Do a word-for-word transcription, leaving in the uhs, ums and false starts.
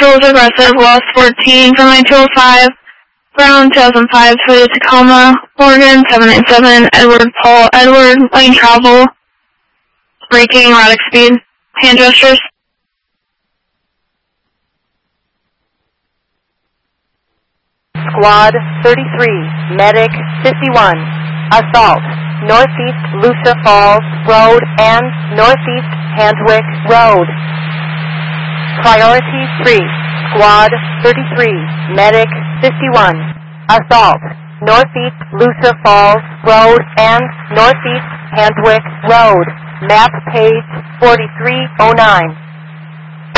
Patrols aggressive, lost fourteen from nine two oh five, Brown two thousand five, Toyota Tacoma, Morgan seven nine seven, Edward Paul Edward, lane travel, braking, erratic speed, hand gestures. Squad thirty-three, Medic fifty-one, Assault, Northeast Lucia Falls Road and Northeast Handwick Road. Priority three, Squad thirty-three, Medic fifty-one, Assault, Northeast Lucia Falls Road and Northeast Handwick Road. Map page forty-three oh nine.